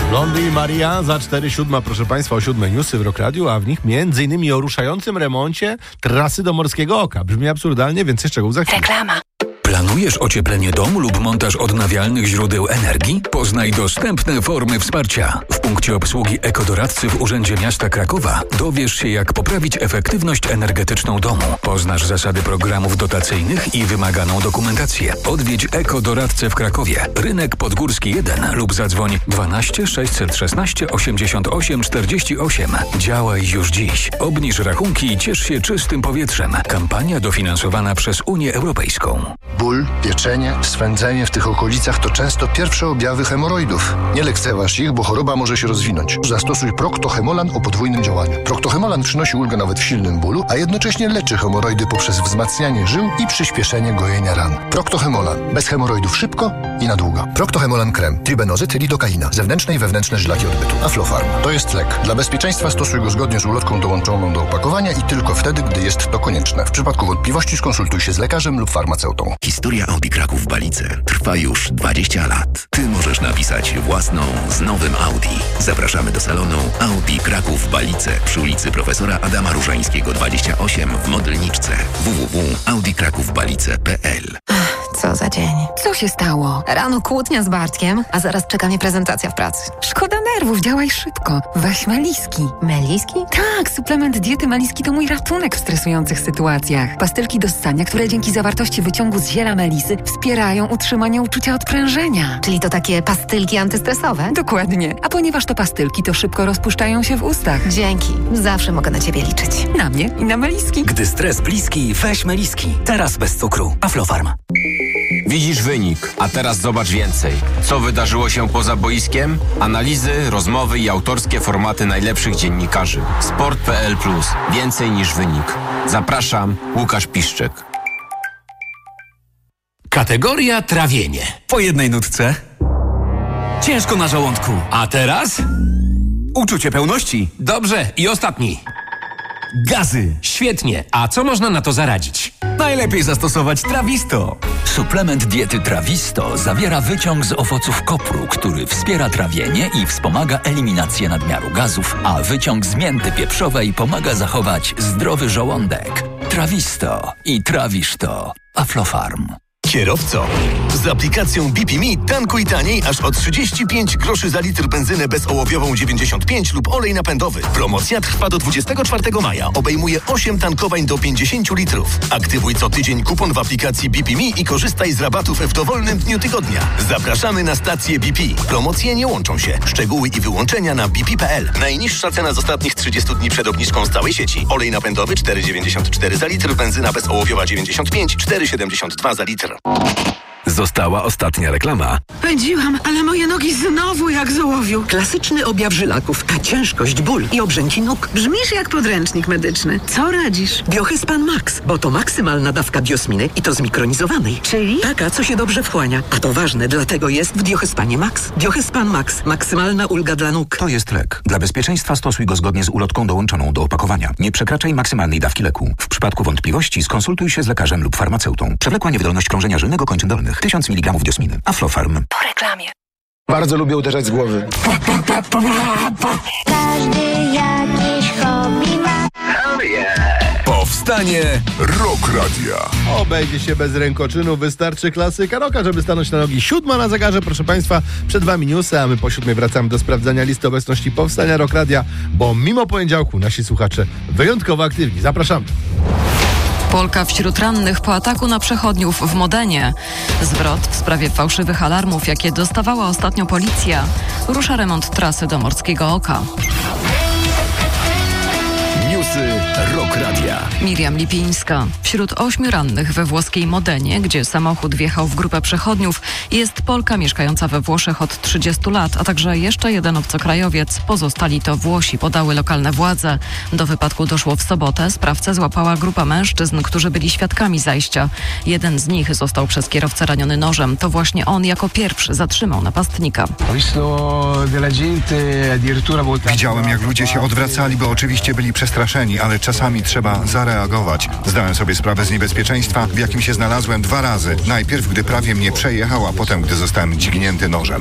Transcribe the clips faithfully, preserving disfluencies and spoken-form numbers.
Blondy i Maria za cztery siódma, proszę Państwa, o siódmej newsy w Rock Radiu, a w nich między innymi o ruszającym remoncie trasy do Morskiego Oka. Brzmi absurdalnie, więcej szczegółów za chwilę. Reklama. Planujesz ocieplenie domu lub montaż odnawialnych źródeł energii? Poznaj dostępne formy wsparcia. W punkcie obsługi ekodoradcy w Urzędzie Miasta Krakowa dowiesz się, jak poprawić efektywność energetyczną domu. Poznasz zasady programów dotacyjnych i wymaganą dokumentację. Odwiedź ekodoradcę w Krakowie, Rynek Podgórski jeden lub zadzwoń dwanaście sześćset szesnaście osiemdziesiąt osiem czterdzieści osiem. Działaj już dziś. Obniż rachunki i ciesz się czystym powietrzem. Kampania dofinansowana przez Unię Europejską. Ból, pieczenie, swędzenie w tych okolicach to często pierwsze objawy hemoroidów. Nie lekceważ ich, bo choroba może się rozwinąć. Zastosuj Procto-Hemolan o podwójnym działaniu. Procto-Hemolan przynosi ulgę nawet w silnym bólu, a jednocześnie leczy hemoroidy poprzez wzmacnianie żył i przyspieszenie gojenia ran. Procto-Hemolan. Bez hemoroidów szybko i na długo. Procto-Hemolan krem. Tribenozyt, lidokaina. Zewnętrzne i wewnętrzne żylaki odbytu. Aflofarm. To jest lek. Dla bezpieczeństwa stosuj go zgodnie z ulotką dołączoną do opakowania i tylko wtedy, gdy jest to konieczne. W przypadku wątpliwości skonsultuj się z lekarzem lub farmaceutą. Historia Audi Kraków Balice trwa już dwadzieścia lat. Ty możesz napisać własną z nowym Audi. Zapraszamy do salonu Audi Kraków Balice przy ulicy Profesora Adama Różańskiego dwadzieścia osiem w Modelniczce. w w w kropka audi kraków balice kropka p l. Co za dzień. Co się stało? Rano kłótnia z Bartkiem, a zaraz czeka mnie prezentacja w pracy. Szkoda nerwów, działaj szybko. Weź Meliski. Meliski? Tak, suplement diety Meliski to mój ratunek w stresujących sytuacjach. Pastylki do ssania, które dzięki zawartości wyciągu z ziela melisy wspierają utrzymanie uczucia odprężenia. Czyli to takie pastylki antystresowe? Dokładnie. A ponieważ to pastylki, to szybko rozpuszczają się w ustach. Dzięki. Zawsze mogę na ciebie liczyć. Na mnie i na Meliski. Gdy stres bliski, weź Meliski. Teraz bez cukru. Aflofarm. Widzisz wynik, a teraz zobacz więcej. Co wydarzyło się poza boiskiem? Analizy, rozmowy i autorskie formaty najlepszych dziennikarzy. sport kropka p l plus. Więcej niż wynik. Zapraszam, Łukasz Piszczek. Kategoria trawienie. Po jednej nutce. Ciężko na żołądku. A teraz? Uczucie pełności. Dobrze. I ostatni. Gazy. Świetnie. A co można na to zaradzić? Najlepiej zastosować Trawisto. Suplement diety Trawisto zawiera wyciąg z owoców kopru, który wspiera trawienie i wspomaga eliminację nadmiaru gazów, a wyciąg z mięty pieprzowej pomaga zachować zdrowy żołądek. Trawisto i trawisz to. Aflofarm. Kierowco, z aplikacją B P M E tankuj taniej aż o trzydzieści pięć groszy za litr benzynę bezołowiową dziewięćdziesiąt pięć lub olej napędowy. Promocja trwa do dwudziestego czwartego maja. Obejmuje osiem tankowań do pięćdziesiąt litrów. Aktywuj co tydzień kupon w aplikacji B P M E i korzystaj z rabatów w dowolnym dniu tygodnia. Zapraszamy na stację B P. Promocje nie łączą się. Szczegóły i wyłączenia na b p kropka p l. Najniższa cena z ostatnich trzydziestu dni przed obniżką z całej sieci. Olej napędowy cztery dziewięćdziesiąt cztery za litr, benzyna bezołowiowa dziewięćdziesiąt pięć, cztery siedemdziesiąt dwa za litr. Została ostatnia reklama. Pędziłam, ale moje nogi znowu jak z ołowiu. Klasyczny objaw żylaków, a ciężkość, ból i obrzęki nóg. Brzmisz jak podręcznik medyczny. Co radzisz? Biohyspan Max, bo to maksymalna dawka biosminy i to zmikronizowanej. Czyli? Taka, co się dobrze wchłania. A to ważne, dlatego jest w Biohyspanie Max. Biohyspan Max. Maksymalna ulga dla nóg. To jest lek. Dla bezpieczeństwa stosuj go zgodnie z ulotką dołączoną do opakowania. Nie przekraczaj maksymalnej dawki leku. W przypadku wątpliwości skonsultuj się z lekarzem lub farmaceutą. Przewlekła niewydolność krążenia żylnego kończyn dolnych. tysiąc miligramów diosminy. Aflofarm. Po reklamie. Bardzo lubię uderzać z głowy. Każdy jakieś hobby ma. Powstanie Rock Radia. Obejdzie się bez rękoczynu, wystarczy klasyka rocka, żeby stanąć na nogi. Siódma na zegarze, proszę Państwa, przed Wami newsy, a my po siódmej wracamy do sprawdzania listy obecności Powstania Rock Radia, bo mimo poniedziałku nasi słuchacze wyjątkowo aktywni. Zapraszamy. Polka wśród rannych po ataku na przechodniów w Modenie. Zwrot w sprawie fałszywych alarmów, jakie dostawała ostatnio policja. Rusza remont trasy do Morskiego Oka. Newsy Rock Radia. Miriam Lipińska. Wśród ośmiu rannych we włoskiej Modenie, gdzie samochód wjechał w grupę przechodniów, jest Polka mieszkająca we Włoszech od trzydziestu lat, a także jeszcze jeden obcokrajowiec. Pozostali to Włosi, podały lokalne władze. Do wypadku doszło w sobotę. Sprawcę złapała grupa mężczyzn, którzy byli świadkami zajścia. Jeden z nich został przez kierowcę raniony nożem. To właśnie on jako pierwszy zatrzymał napastnika. Widziałem, jak ludzie się odwracali, bo oczywiście byli przestraszeni. wystraszeni, ale czasami trzeba zareagować. Zdałem sobie sprawę z niebezpieczeństwa, w jakim się znalazłem dwa razy. Najpierw, gdy prawie mnie przejechał, a potem, gdy zostałem dźgnięty nożem.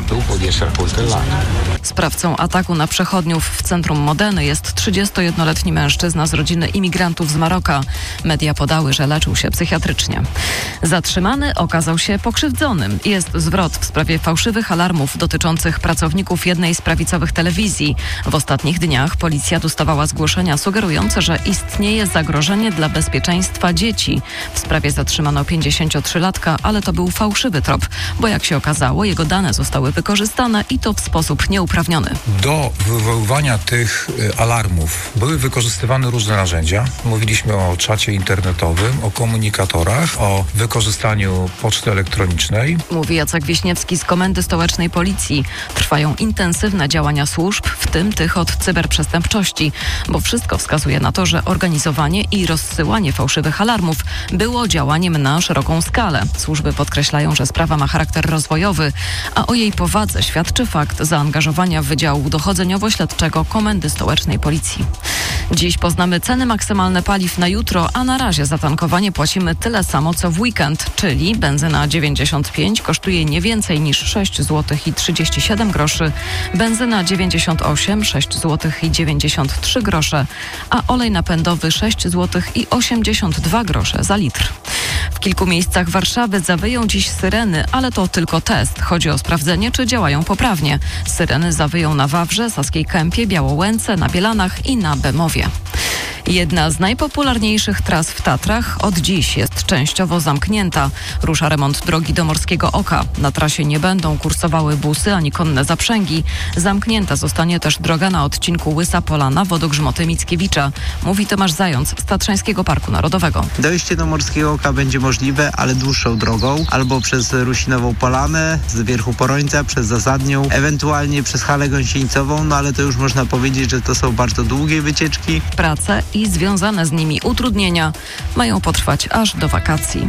Sprawcą ataku na przechodniów w centrum Modeny jest trzydziestojednoletni mężczyzna z rodziny imigrantów z Maroka. Media podały, że leczył się psychiatrycznie. Zatrzymany okazał się pokrzywdzonym. Jest zwrot w sprawie fałszywych alarmów dotyczących pracowników jednej z prawicowych telewizji. W ostatnich dniach policja dostawała zgłoszenia sugerujące, że istnieje zagrożenie dla bezpieczeństwa dzieci. W sprawie zatrzymano pięćdziesięciotrzylatka, ale to był fałszywy trop, bo jak się okazało, jego dane zostały wykorzystane i to w sposób nieuprawniony. Do wywoływania tych alarmów były wykorzystywane różne narzędzia. Mówiliśmy o czacie internetowym, o komunikatorach, o wykorzystaniu poczty elektronicznej. Mówi Jacek Wiśniewski z Komendy Stołecznej Policji. Trwają intensywne działania służb, w tym tych od cyberprzestępczości, bo wszystko wskazuje na to, że organizowanie i rozsyłanie fałszywych alarmów było działaniem na szeroką skalę. Służby podkreślają, że sprawa ma charakter rozwojowy, a o jej powadze świadczy fakt zaangażowania Wydziału Dochodzeniowo-Śledczego Komendy Stołecznej Policji. Dziś poznamy ceny maksymalne paliw na jutro, a na razie za tankowanie płacimy tyle samo co w weekend, czyli benzyna dziewięćdziesiąt pięć kosztuje nie więcej niż sześć złotych i trzydzieści siedem groszy, benzyna dziewięćdziesiąt osiem sześć złotych i dziewięćdziesiąt trzy grosze, a olej napędowy sześć złotych i osiemdziesiąt dwa grosze za litr. W kilku miejscach Warszawy zawyją dziś syreny, ale to tylko test. Chodzi o sprawdzenie, czy działają poprawnie. Syreny zawyją na Wawrze, Saskiej Kępie, Białołęce, na Bielanach i na Bemowie. Jedna z najpopularniejszych tras w Tatrach od dziś jest częściowo zamknięta. Rusza remont drogi do Morskiego Oka. Na trasie nie będą kursowały busy ani konne zaprzęgi. Zamknięta zostanie też droga na odcinku Łysa Polana, Wodogrzmoty Mickiewicza. Mówi Tomasz Zając z Tatrzańskiego Parku Narodowego. Dojście do Morskiego Oka będzie możliwe, ale dłuższą drogą. Albo przez Rusinową Polanę, z Wierchu Porońca, przez Zasadnią, ewentualnie przez Halę Gąsienicową, no ale to już można powiedzieć, że to są bardzo długie wycieczki. Prace i związane z nimi utrudnienia mają potrwać aż do wakacji.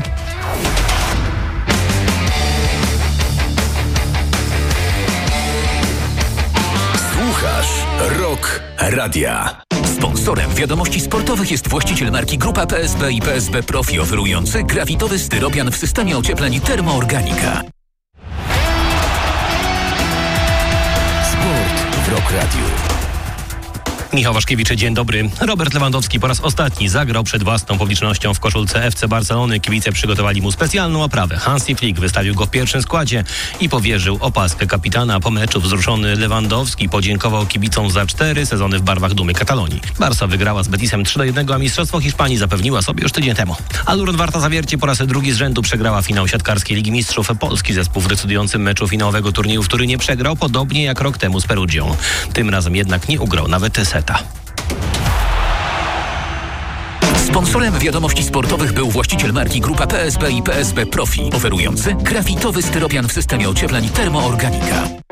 Słuchasz Rock Radia. Sponsorem wiadomości sportowych jest właściciel marki Grupa P S B i P S B Profi, oferujący grafitowy styropian w systemie ociepleń Termoorganika. Sport w Rock Radiu. Michał Waszkiewicz, dzień dobry. Robert Lewandowski po raz ostatni zagrał przed własną publicznością w koszulce F C Barcelony. Kibice przygotowali mu specjalną oprawę. Hansi Flick wystawił go w pierwszym składzie i powierzył opaskę kapitana. Po meczu wzruszony Lewandowski podziękował kibicom za cztery sezony w barwach dumy Katalonii. Barca wygrała z Betisem trzy do jednego, a mistrzostwo Hiszpanii zapewniła sobie już tydzień temu. Aluron Warta Zawiercie po raz drugi z rzędu przegrała finał siatkarskiej Ligi Mistrzów. Polski zespół w decydującym meczu finałowego turnieju w Turynie przegrał, podobnie jak rok temu z Perugią. Tym razem jednak nie ugrał nawet seta. Sponsorem wiadomości sportowych był właściciel marki Grupa P S B i P S B Profi, oferujący grafitowy styropian w systemie ociepleń Termoorganika.